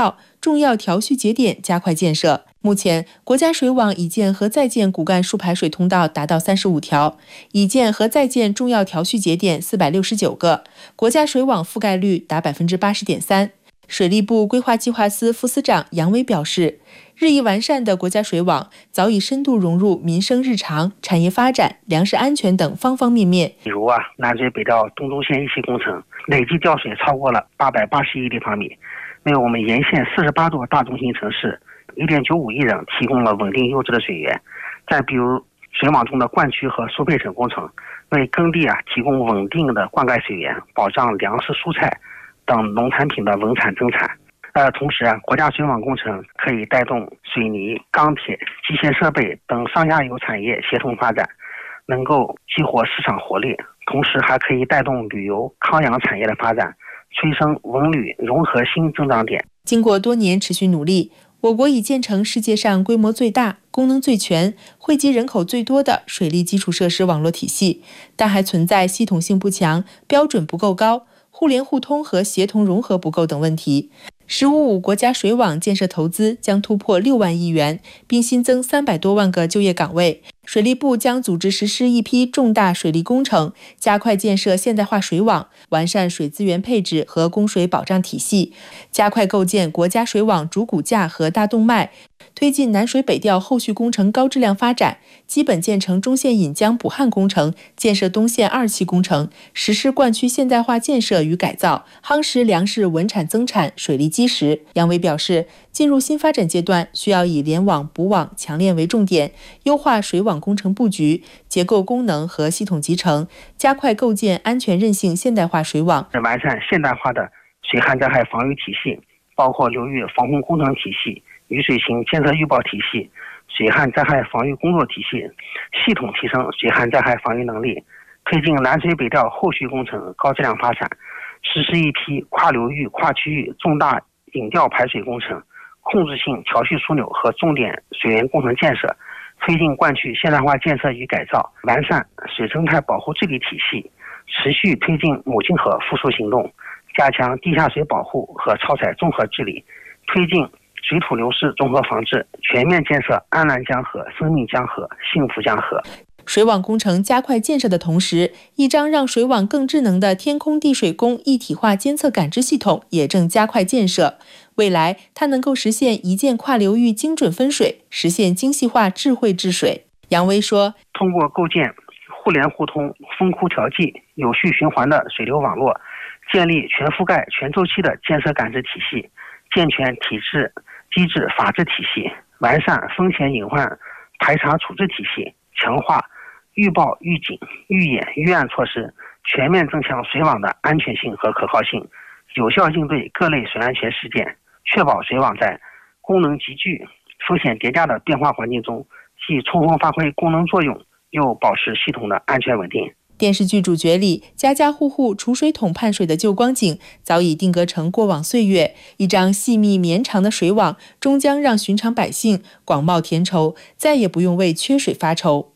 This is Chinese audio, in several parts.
道、重要调蓄节点加快建设。目前，国家水网已建和在建骨干输排水通道达到35条，已建和在建重要调蓄节点469个，国家水网覆盖率达 80.3%。水利部规划计划司副司长杨伟表示，日益完善的国家水网早已深度融入民生日常、产业发展、粮食安全等方方面面。 比如南水北调东中线一期工程累计调水超过了880亿立方米，为我们沿线48座大中心城市1.95亿人提供了稳定优质的水源。再比如水网中的灌区和输配层工程，为耕地提供稳定的灌溉水源，保障粮食、蔬菜等农产品的稳产增产。同时国家水网工程可以带动水泥、钢铁、机械设备等上下游产业协同发展，能够激活市场活力，同时还可以带动旅游、康养产业的发展，催生文旅融合新增长点。 经过多年持续努力，我国已建成世界上规模最大、功能最全、惠及人口最多的水利基础设施网络体系，但还存在系统性不强、标准不够高、互联互通和协同融合不够等问题。“15+5”国家水网建设投资将突破6万亿元，并新增300多万个就业岗位。水利部将组织实施一批重大水利工程，加快建设现代化水网，完善水资源配置和供水保障体系，加快构建国家水网主骨架和大动脉，推进南水北调后续工程高质量发展，基本建成中线引江补汉工程，建设东线2期工程，实施灌区现代化建设与改造，夯实粮食稳产增产水利基石。杨伟表示，进入新发展阶段，需要以联网、补网、强链为重点，优化水网工程布局、结构功能和系统集成，加快构建安全韧性现代化水网， 完善现代化的水旱灾害防御体系，包括流域防洪工程体系、雨水型监测预报体系、水旱灾害防御工作体系，系统提升水旱灾害防御能力，推进南水北调后续工程高质量发展，实施一批跨流域、跨区域重大引调排水工程、控制性调蓄枢纽和重点水源工程建设，推进灌区现代化建设与改造，完善水生态保护治理体系，持续推进母亲河复苏行动，加强地下水保护和超采综合治理，推进水土流失综合防治，全面建设安澜江河、生命江河、幸福江河。 水网工程加快建设的同时，一张让水网更智能的天空地水工一体化监测感知系统也正加快建设。未来，它能够实现一键跨流域精准分水，实现精细化智慧治水。杨威说， 通过构建互联互通、分窟调剂、有序循环的水流网络，建立全覆盖、全周期的建设感知体系，健全体制、机制、法治体系，完善风险隐患排查处置体系，强化预报、预警、预演、预案措施，全面增强水网的安全性和可靠性，有效应对各类水安全事件，确保水网在功能集聚、风险叠加的变化环境中，既充分发挥功能作用，又保持系统的安全稳定。 电视剧主角里，家家户户储水桶盼水的旧光景早已定格成过往岁月，一张细密绵长的水网终将让寻常百姓广袤甜愁，再也不用为缺水发愁。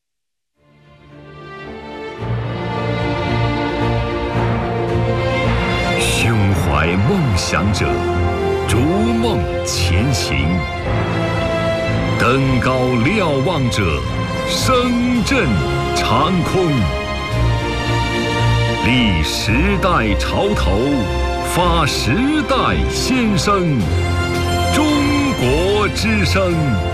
胸怀梦想者，逐梦前行；登高瞭望者，声震长空。立时代潮头，发时代先声。中国之声。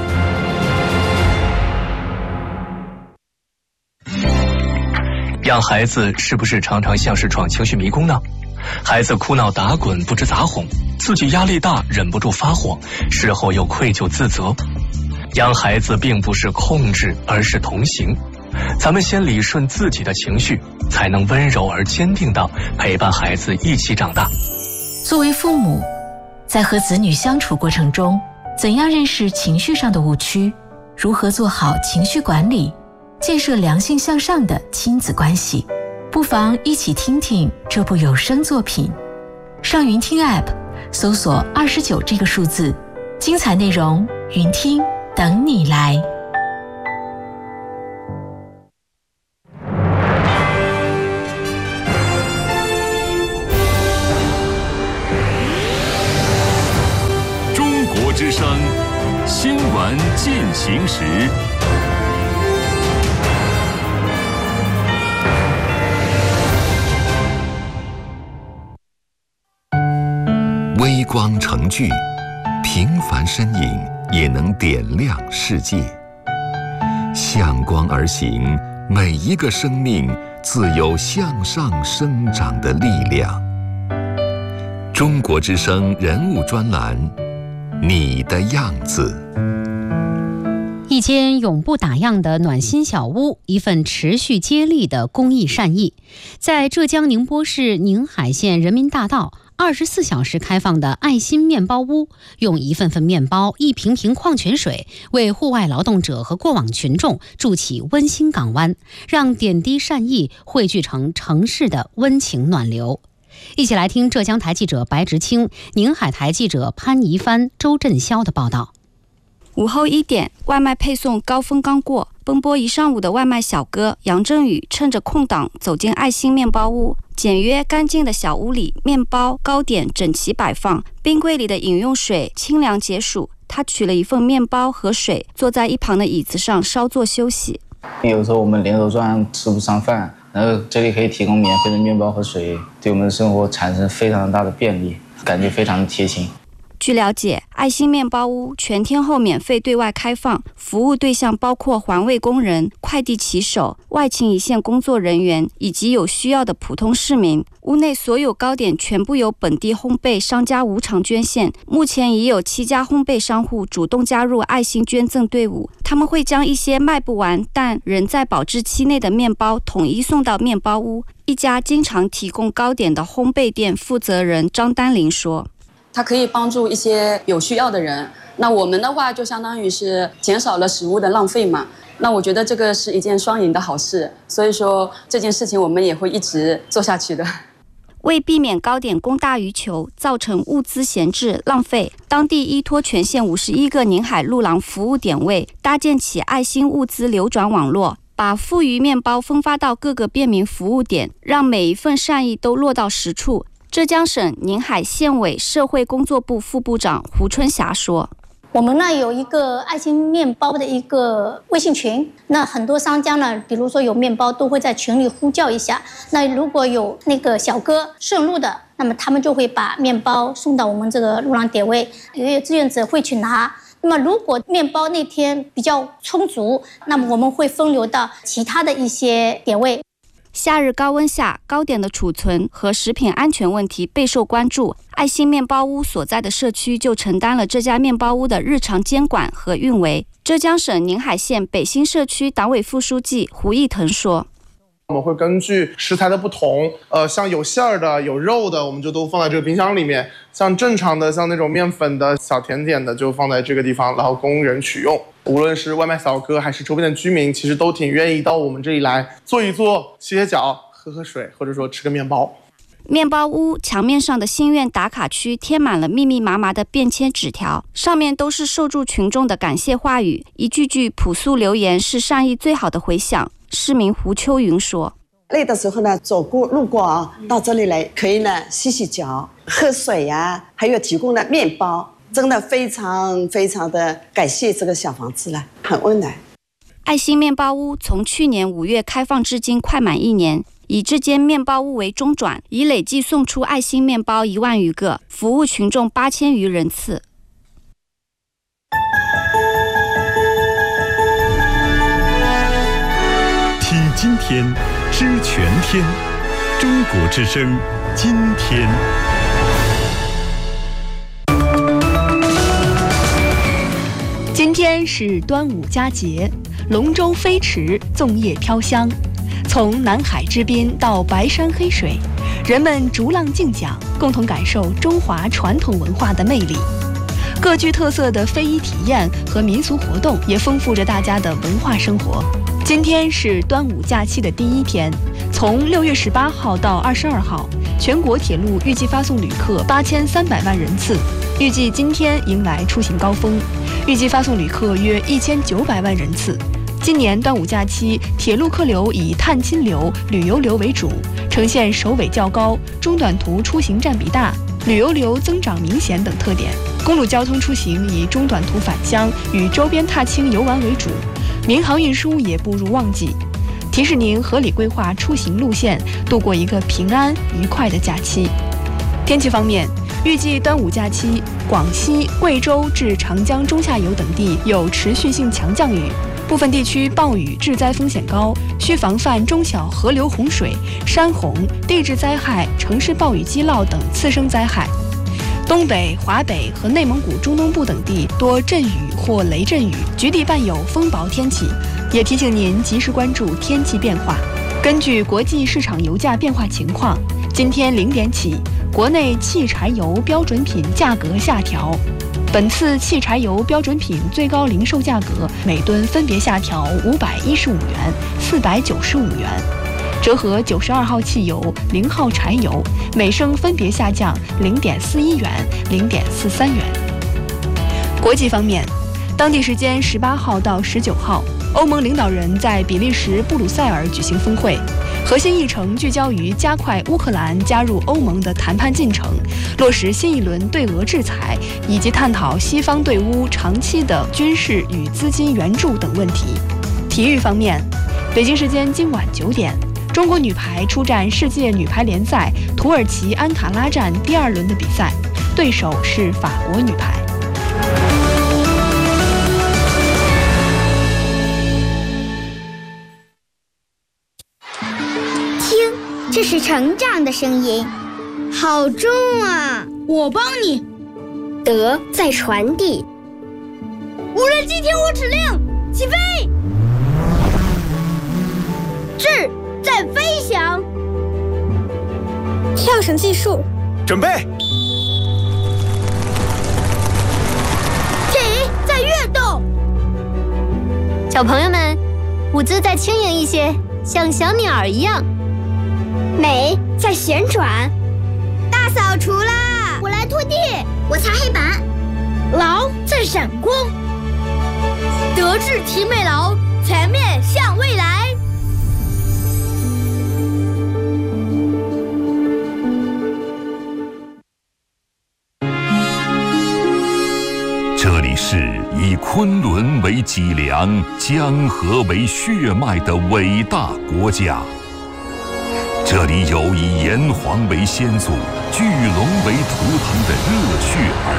养孩子是不是常常像是闯情绪迷宫呢？孩子哭闹打滚不知咋哄，自己压力大忍不住发火，事后又愧疚自责。养孩子并不是控制，而是同行。咱们先理顺自己的情绪，才能温柔而坚定地陪伴孩子一起长大。 作为父母，在和子女相处过程中，怎样认识情绪上的误区，如何做好情绪管理，建设良性向上的亲子关系，不妨一起听听这部有声作品。上云听 App 搜索29这个数字，精彩内容云听等你来。 之声新闻进行时。微光成炬，平凡身影也能点亮世界。向光而行，每一个生命自有向上生长的力量。中国之声人物专栏，你的样子。 一间永不打烊的暖心小屋，一份持续接力的公益善意。在浙江宁波市宁海县人民大道24小时开放的爱心面包屋，用一份份面包、一瓶瓶矿泉水，为户外劳动者和过往群众筑起温馨港湾，让点滴善意汇聚成城市的温情暖流。一起来听浙江台记者白直清、宁海台记者潘怡帆、周振霄的报道。 午后1点，外卖配送高峰刚过，奔波一上午的外卖小哥杨振宇趁着空档走进爱心面包屋。简约干净的小屋里，面包、糕点整齐摆放，冰柜里的饮用水清凉解暑。他取了一份面包和水，坐在一旁的椅子上稍作休息。 有时候我们连轴转吃不上饭，然后这里可以提供免费的面包和水，对我们的生活产生非常大的便利，感觉非常的贴心。 据了解，爱心面包屋全天候免费对外开放，服务对象包括环卫工人、快递骑手、外勤一线工作人员以及有需要的普通市民。屋内所有糕点全部由本地烘焙商家无偿捐献，目前已有7家烘焙商户主动加入爱心捐赠队伍，他们会将一些卖不完但仍在保质期内的面包统一送到面包屋。一家经常提供糕点的烘焙店负责人张丹玲说， 它可以帮助一些有需要的人，那我们的话就相当于是减少了食物的浪费嘛，那我觉得这个是一件双赢的好事，所以说这件事情我们也会一直做下去的。 为避免糕点供大于求，造成物资闲置浪费，当地依托全县51个宁海路廊服务点位，搭建起爱心物资流转网络，把富余面包分发到各个便民服务点，让每一份善意都落到实处。浙江省宁海县委社会工作部副部长胡春霞说， 我们呢有一个爱心面包的一个微信群，那很多商家呢，比如说有面包都会在群里呼叫一下，那如果有那个小哥顺路的，那么他们就会把面包送到我们这个路廊点位，也有志愿者会去拿。那么如果面包那天比较充足，那么我们会分流到其他的一些点位。 夏日高温下，糕点的储存和食品安全问题备受关注。爱心面包屋所在的社区就承担了这家面包屋的日常监管和运维。浙江省宁海县北新社区党委副书记胡义腾说， 我们会根据食材的不同，像有馅儿的、有肉的，我们就都放在这个冰箱里面；像正常的、像那种面粉的、小甜点的，就放在这个地方，然后供人取用。无论是外卖小哥还是周边的居民，其实都挺愿意到我们这里来坐一坐、洗洗脚、喝水，或者说吃个面包。 面包屋墙面上的心愿打卡区贴满了密密麻麻的便签纸条，上面都是受助群众的感谢话语，一句句朴素留言是善意最好的回响。市民胡秋云说， 累的时候呢，路过啊，到这里来可以呢洗洗脚、喝水呀，还有提供的面包，真的非常非常的感谢这个小房子了，很温暖。 爱心面包屋从去年5月开放至今快满1年，以这间面包屋为中转，已累计送出爱心面包1万余个，服务群众8000余人次。 听今天，知全天，中国之声，今天。 今天是端午佳节，龙舟飞驰，粽叶飘香。从南海之滨到白山黑水，人们逐浪竞桨，共同感受中华传统文化的魅力。各具特色的非遗体验和民俗活动也丰富着大家的文化生活。今天是端午假期的第1天，从6月18号到22号，全国铁路预计发送旅客8300万人次，预计今天迎来出行高峰，预计发送旅客约1900万人次。今年端午假期，铁路客流以探亲流、旅游流为主，呈现首尾较高、中短途出行占比大、旅游流增长明显等特点。 公路交通出行以中短途返乡与周边踏青游玩为主，民航运输也步入旺季。提示您合理规划出行路线，度过一个平安愉快的假期。天气方面，预计端午假期，广西、贵州至长江中下游等地有持续性强降雨，部分地区暴雨致灾风险高，需防范中小河流洪水、山洪、地质灾害、城市暴雨积涝等次生灾害。东北、华北和内蒙古中东部等地多阵雨或雷阵雨，局地伴有风雹天气，也提醒您及时关注天气变化。根据国际市场油价变化情况，今天0点起，国内汽柴油标准品价格下调。本次汽柴油标准品最高零售价格每吨分别下调515元、495元，折合92号汽油、0号柴油每升分别下降0.41元、0.43元。国际方面，当地时间18号到19号，欧盟领导人在比利时布鲁塞尔举行峰会，核心议程聚焦于加快乌克兰加入欧盟的谈判进程，落实新一轮对俄制裁，以及探讨西方对乌长期的军事与资金援助等问题。体育方面，北京时间今晚9点，中国女排出战世界女排联赛土耳其安卡拉站第2轮的比赛，对手是法国女排。 这是成长的声音，好重啊！我帮你。德在传递。无人机听我指令，起飞。智在飞翔。跳绳技术， 准备。 体在跃动。 小朋友们，舞姿再轻盈一些，像小鸟一样。 美在旋转，大扫除啦！我来拖地，我擦黑板。劳在闪光，德智体美劳，全面向未来。 这里是以昆仑为脊梁、江河为血脉的伟大国家。这里有以炎黄为先祖、巨龙为图腾的热血儿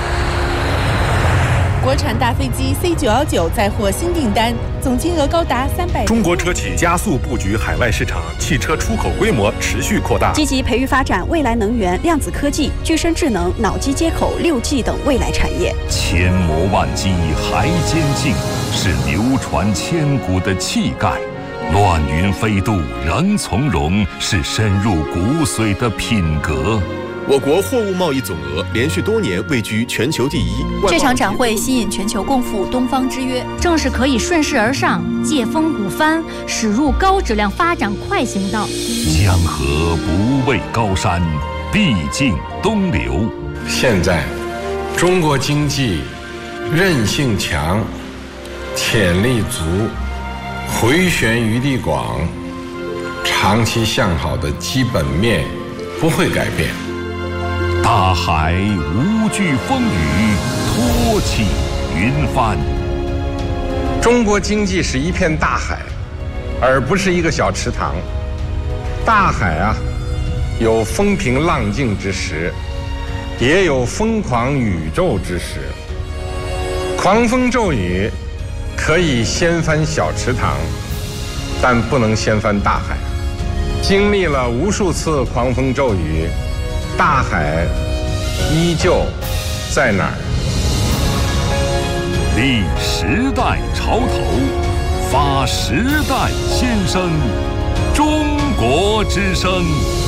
女。国产大飞机 C919 再获新订单，总金额高达300。 中国车企加速布局海外市场，汽车出口规模持续扩大， 积极培育发展未来能源、量子科技、具身智能、脑机接口、6G 等未来产业。 千磨万击还坚劲，是流传千古的气概。乱云飞渡仍从容，是深入骨髓的品格。 我国货物贸易总额连续多年位居全球第一。 这场展会吸引全球共赴东方之约， 正是可以顺势而上，借风鼓帆，驶入高质量发展快行道。 江河不畏高山，必经东流。 现在，中国经济韧性强，潜力足，回旋余地广，长期向好的基本面不会改变。 大海无惧风雨，托起云帆。 中国经济是一片大海，而不是一个小池塘。大海啊，有风平浪静之时，也有疯狂宇宙之时。狂风骤雨可以掀翻小池塘，但不能掀翻大海。经历了无数次狂风骤雨，大海依旧在哪儿？ 立时代潮头，发时代先声，中国之声。